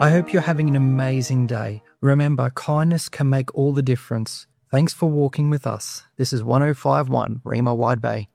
I hope you're having an amazing day. Remember, kindness can make all the difference. Thanks for walking with us. This is 1051 Rima Wide Bay.